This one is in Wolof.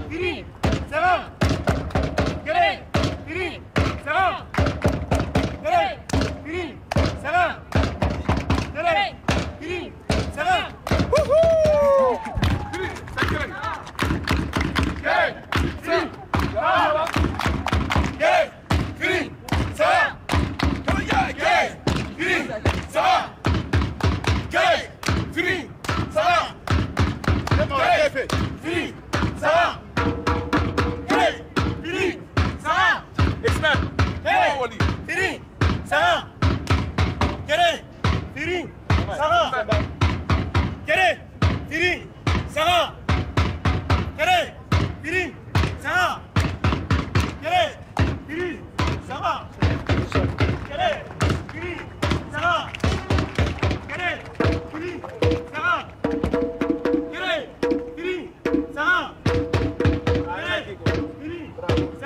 Firi, Saga. Gere, Firi, Saga. Gere, Firi, Saga. Gere, Firi, Saga. Woohoo! Firi, Saga. Gere, Firi, Saga. Gere, Firi, Saga. Come on, yeah, gere, Firi, Saga. Gere, Firi, Saga. Gere, Firi, Saga. Gere, Firi, Saga. Ismail, Wali. Firi, Saga. Gere, Firi, Saga. Gere, Firi, Saga. Gere, Firi, Saga. Gere, Firi, Saga. Gere, Firi, Saga. Gere, Firi, Saga. Gere, Firi, Saga. Gere, Firi,